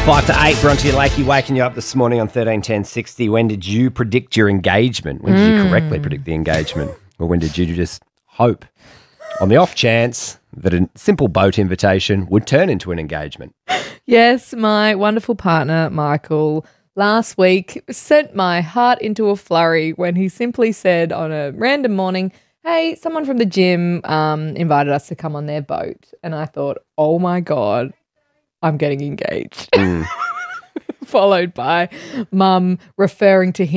5 to 8, Bronte Lakey waking you up this morning on 131060. When did you predict your engagement? When did you correctly predict the engagement? Or when did you just hope on the off chance that a simple boat invitation would turn into an engagement? Yes, my wonderful partner, Michael, last week sent my heart into a flurry when he simply said on a random morning, hey, someone from the gym invited us to come on their boat. And I thought, oh my God, I'm getting engaged. Followed by Mum referring to him